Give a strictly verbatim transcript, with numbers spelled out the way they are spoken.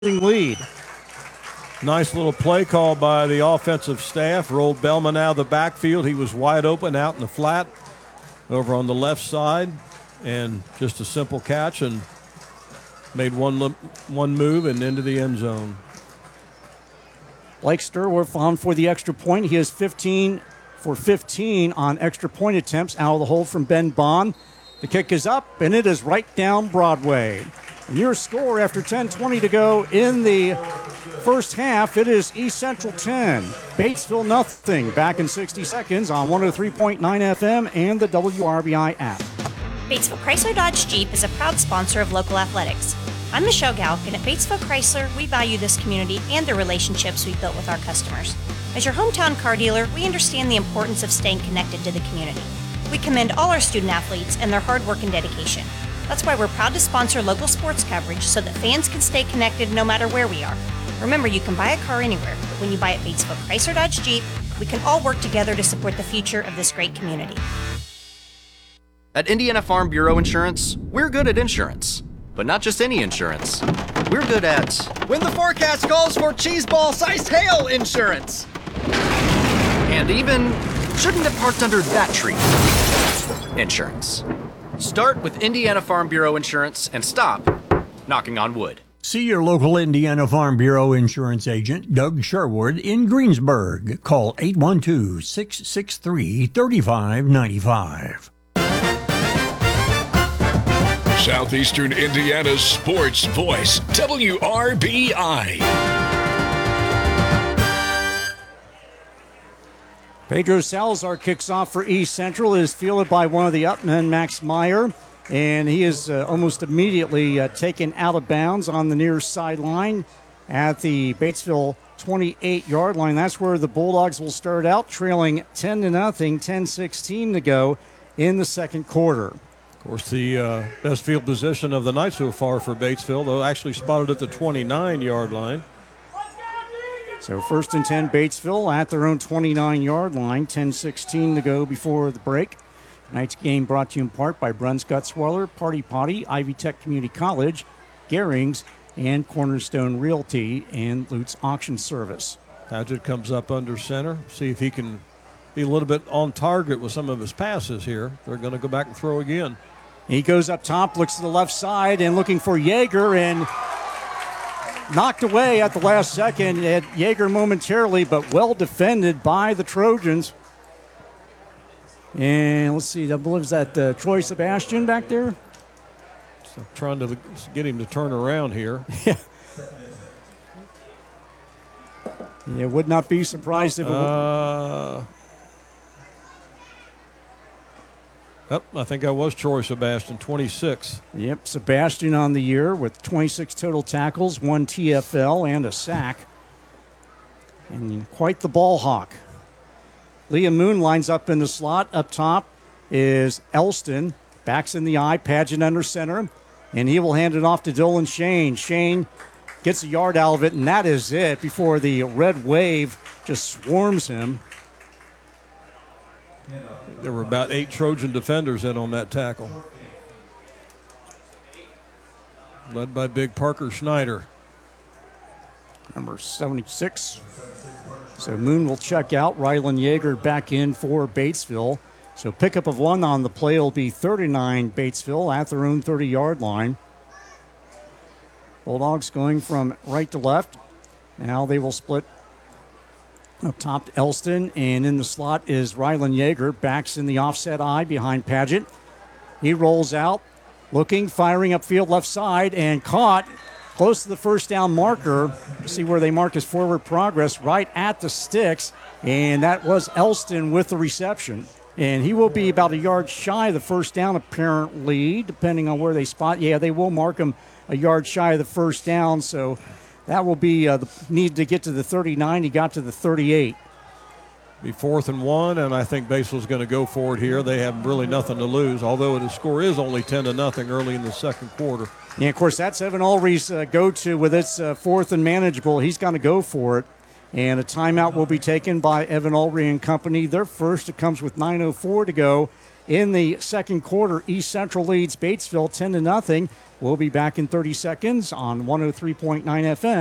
Lead. Nice little play call by the offensive staff. Rolled Bellman out of the backfield. He was wide open out in the flat over on the left side. And just a simple catch and made one one move and into the end zone. Blake Sturworth on for the extra point. He is fifteen for fifteen on extra point attempts out of the hole from Ben Bond. The kick is up, and it is right down Broadway. And your score after ten twenty to go in the first half, it is East Central ten, Batesville nothing. Back in sixty seconds on one oh three point nine F M and the W R B I app. Batesville Chrysler Dodge Jeep is a proud sponsor of local athletics. I'm Michelle Galk, and at Batesville Chrysler, we value this community and the relationships we've built with our customers. As your hometown car dealer, we understand the importance of staying connected to the community. We commend all our student athletes and their hard work and dedication. That's why we're proud to sponsor local sports coverage so that fans can stay connected no matter where we are. Remember, you can buy a car anywhere, but when you buy at Batesville Chrysler Dodge Jeep, we can all work together to support the future of this great community. At Indiana Farm Bureau Insurance, we're good at insurance. But not just any insurance. We're good at when the forecast calls for cheeseball-sized hail insurance. And even shouldn't have parked under that tree insurance. Start with Indiana Farm Bureau Insurance and stop knocking on wood. See your local Indiana Farm Bureau insurance agent, Doug Sherwood, in Greensburg. Call eight one two, six six three, three five nine five. Southeastern Indiana's sports voice, W R B I. Pedro Salazar kicks off for East Central. It is fielded by one of the upmen, Max Meyer, and he is uh, almost immediately uh, taken out of bounds on the near sideline at the Batesville twenty-eight-yard line. That's where the Bulldogs will start out, trailing ten to nothing, ten sixteen to go in the second quarter. Of course, the uh, best field position of the night so far for Batesville, though actually spotted at the twenty-nine-yard line. So first and ten, Batesville at their own twenty-nine-yard line, ten sixteen to go before the break. Tonight's game brought to you in part by Bruns Gutzweiler, Party Potty, Ivy Tech Community College, Gehrings, and Cornerstone Realty and Lutz Auction Service. Padgett comes up under center, see if he can be a little bit on target with some of his passes here. They're going to go back and throw again. He goes up top, looks to the left side, and looking for Yeager, and knocked away at the last second at Yeager momentarily, but well defended by the Trojans. And let's see, I believe is that uh, Troy Sebastian back there? So trying to get him to turn around here. Yeah. Yeah, would not be surprised if it uh, would. Yep, I think I was Troy Sebastian, twenty-six. Yep, Sebastian on the year with twenty-six total tackles, one T F L, and a sack. And quite the ball hawk. Liam Moon lines up in the slot. Up top is Elston. Backs in the eye, Padgett under center. And he will hand it off to Dylan Shane. Shane gets a yard out of it, and that is it before the red wave just swarms him. There were about eight Trojan defenders in on that tackle. Led by big Parker Schneider. Number seventy-six. So Moon will check out. Rylan Yeager back in for Batesville. So pickup of one on the play will be thirty-nine Batesville at their own thirty-yard line. Bulldogs going from right to left. Now they will split up top to Elston, and in the slot is Rylan Yeager. Backs in the offset eye behind Padgett. He rolls out, looking, firing upfield left side, and caught close to the first down marker. See where they mark his forward progress, right at the sticks, and that was Elston with the reception. And he will be about a yard shy of the first down, apparently, depending on where they spot. Yeah, they will mark him a yard shy of the first down, so that will be uh, the need to get to the thirty-nine. He got to the thirty-eight. Be fourth and one, and I think Batesville's going to go for it here. They have really nothing to lose, although the score is only ten to nothing early in the second quarter. Yeah, of course, that's Evan Ulry's uh, go-to with its uh, fourth and manageable. He's going to go for it. And a timeout will be taken by Evan Ulry and company. Their first. It comes with nine oh four to go in the second quarter. East Central leads Batesville ten to nothing. We'll be back in thirty seconds on one oh three point nine F M.